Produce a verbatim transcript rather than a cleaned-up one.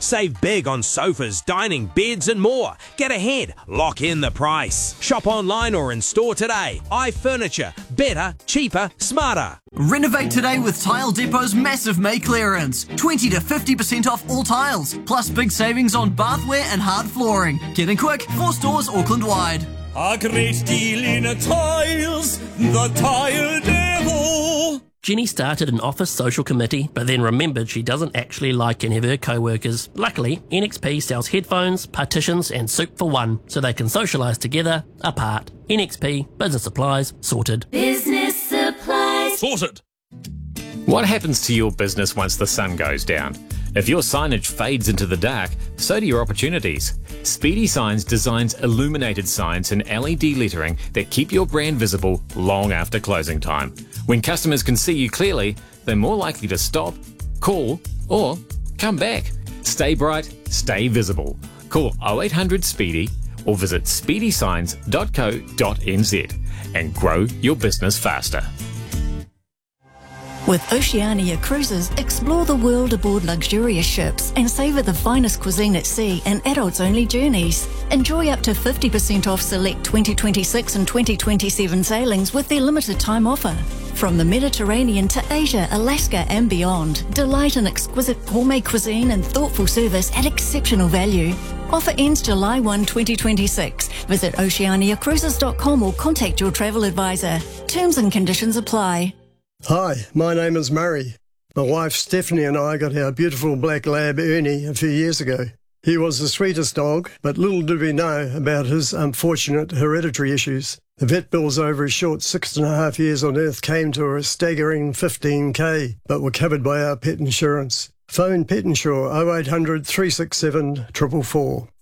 Save big on sofas, dining, beds and more. Get ahead, lock in the price. Shop online or in store today. iFurniture, better, cheaper, smarter. Renovate today with Tile Depot's massive May clearance. twenty to fifty percent off all tiles, plus big savings on bathware and hard flooring. Get in quick, four stores Auckland-wide. A great deal in tiles, the Tile Depot. Jenny started an office social committee, but then remembered she doesn't actually like any of her co-workers. Luckily, N X P sells headphones, partitions and soup for one, so they can socialise together, apart. N X P, business supplies, sorted. Business supplies. Sorted. What happens to your business once the sun goes down? If your signage fades into the dark, so do your opportunities. Speedy Signs designs illuminated signs and L E D lettering that keep your brand visible long after closing time. When customers can see you clearly, they're more likely to stop, call, or come back. Stay bright, stay visible. Call oh eight hundred SPEEDY or visit speedy signs dot co dot n z and grow your business faster. With Oceania Cruises, explore the world aboard luxurious ships and savour the finest cuisine at sea and adults-only journeys. Enjoy up to fifty percent off select twenty twenty-six and twenty twenty-seven sailings with their limited time offer. From the Mediterranean to Asia, Alaska and beyond, delight in exquisite gourmet cuisine and thoughtful service at exceptional value. Offer ends July first, twenty twenty-six. Visit oceania cruises dot com or contact your travel advisor. Terms and conditions apply. Hi, my name is Murray. My wife Stephanie and I got our beautiful black lab Ernie a few years ago. He was the sweetest dog, but little did we know about his unfortunate hereditary issues. The vet bills over his short six and a half years on Earth came to a staggering fifteen K, but were covered by our pet insurance. Phone Pet Insure oh eight hundred, three six seven, four four four.